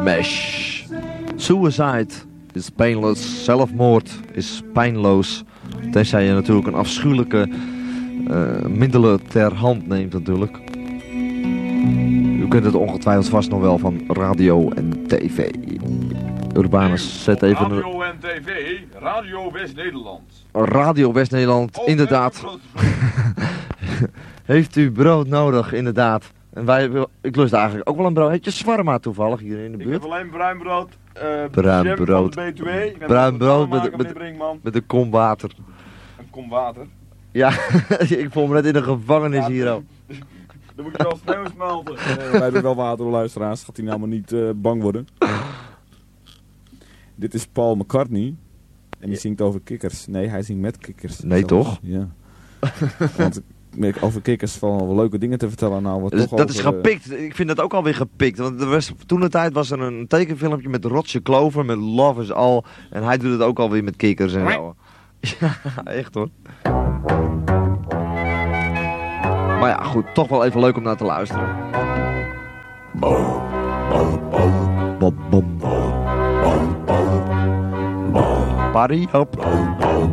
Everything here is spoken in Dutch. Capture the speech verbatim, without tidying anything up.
Mesh. Suicide is painless. Zelfmoord is pijnloos. Tenzij je natuurlijk een afschuwelijke uh, middelen ter hand neemt natuurlijk. U kent het ongetwijfeld vast nog wel van radio en tv. Urbanus, zet even... Radio en tv, Radio West-Nederland. Radio West-Nederland, oh, inderdaad. Heeft u brood nodig, inderdaad. En wij, ik lust eigenlijk ook wel een brood. Heb je shawarma toevallig hier in de buurt? Ik heb alleen bruin brood. Uh, bruin brood. B twee. Bruin brood met, met, met een kom water. Een kom water? Ja, ik voel me net in een gevangenis ja, hier ook. Dan moet je wel sneeuw smelten. Nee, wij doen wel water, luisteraars. Gaat hij nou maar niet uh, bang worden. Dit is Paul McCartney. En die zingt over kikkers. Nee, hij zingt met kikkers. Nee, zelfs. Toch? Ja. Want over kikkers vallen wel leuke dingen te vertellen. Nou, wat dus, toch dat over, is gepikt. Uh... Ik vind dat ook alweer gepikt. Want er was, toen de tijd was er een tekenfilmpje met Roger Clover, met Love is All. En hij doet het ook alweer met kikkers en zo. Ja, echt hoor. Maar ja, goed. Toch wel even leuk om naar te luisteren. Bom, bom, bom, bom, bom. Party up.